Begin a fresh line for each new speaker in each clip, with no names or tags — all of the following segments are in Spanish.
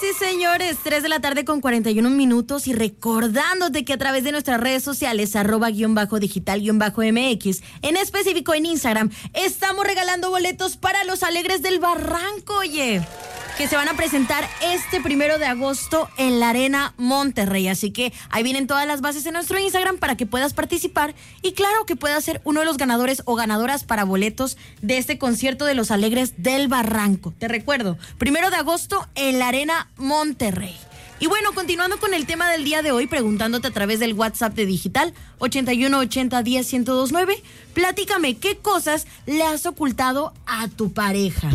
señores, 3 de la tarde con 41 minutos y recordándote que a través de nuestras redes sociales, @digital_MX, en específico en Instagram, estamos regalando boletos para los Alegres del Barranco, oye, que se van a presentar este 1 de agosto en la Arena Monterrey. Así que ahí vienen todas las bases en nuestro Instagram para que puedas participar y claro que puedas ser uno de los ganadores o ganadoras para boletos de este concierto de los Alegres del Barranco. Te recuerdo, 1 de agosto en la Arena Monterrey. Y bueno, continuando con el tema del día de hoy, preguntándote a través del WhatsApp de Digital 8180101029, platícame qué cosas le has ocultado a tu pareja.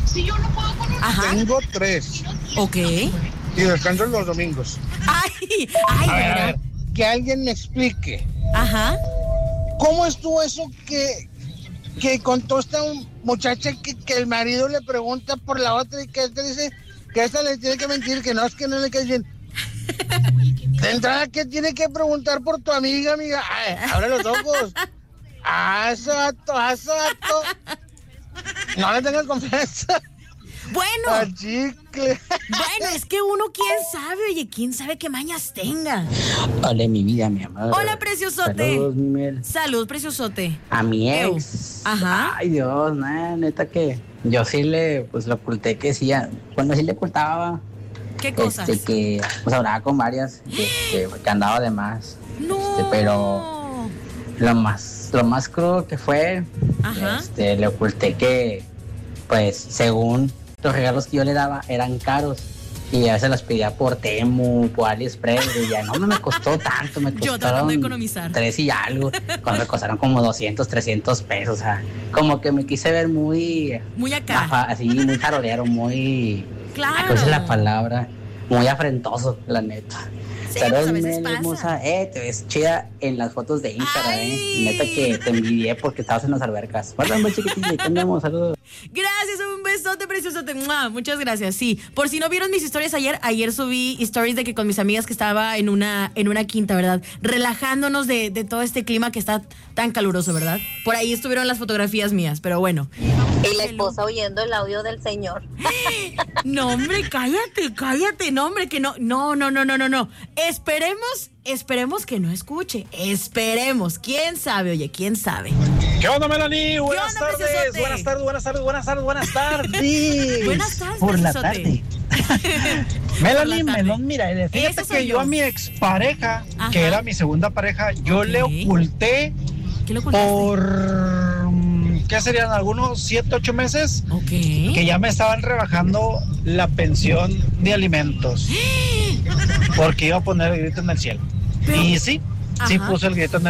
Ajá. Tengo 3.
Ok.
Y descanso los domingos.
Ay,
a ver, que alguien me explique.
Ajá.
¿Cómo estuvo eso que contó esta muchacha que el marido le pregunta por la otra y que esta dice que esta le tiene que mentir, que no le cae bien? De entrada, ¿qué tiene que preguntar por tu amiga? Ay, abre los ojos. Eso, vato. No le tengas confianza.
Bueno,
chicle.
Bueno, es que uno, quién sabe, oye, quién sabe qué mañas tenga.
Hola, mi vida, mi amor.
Hola, preciosote.
Saludos, mi miel.
Salud, preciosote.
A mi ex.
Ajá.
Ay, Dios, neta que yo sí le oculté que sí, bueno, sí le ocultaba.
¿Qué cosas?
Que pues hablaba con varias, que andaba de más.
No.
Pero lo más crudo que fue, le oculté que, pues, según los regalos que yo le daba eran caros y a veces los pedía por Temu, por AliExpress, y ya no me costó tanto, me
yo tratando de
costaron
economizar
3 y algo, cuando me costaron como 200, 300 pesos, o sea, como que me quise ver muy
acá,
así, muy jarolero, muy,
claro,
¿cuál es la palabra? Muy afrentoso, la neta.
Sí,
pero
pues a veces
hermosa, te ves chida en las fotos de Instagram, neta que te envidié porque estabas en las albercas. Guárdame muy chiquitilla y te enviamos saludos.
Gracias, un besote preciosote. Muchas gracias. Sí, por si no vieron mis historias ayer subí stories de que con mis amigas que estaba en una quinta, ¿verdad? Relajándonos de todo este clima que está tan caluroso, ¿verdad? Por ahí estuvieron las fotografías mías, pero bueno.
Y la esposa oyendo el audio del señor.
No, hombre, cállate. No, hombre, que no. No. Esperemos que no escuche. Esperemos. ¿Quién sabe? Oye, ¿quién sabe?
¿Qué onda, Melanie? Buenas tardes.
Buenas tardes.
Buenas tardes,
por la tarde. Melanie,
Melón,
mira, fíjate que yo a mi expareja, que era mi segunda pareja, yo le oculté.
¿Qué le ocultaste?
Por ¿qué serían? Algunos 7, 8 meses, que ya me estaban rebajando la pensión de alimentos porque iba a poner el grito en el cielo. Y sí puso el grito en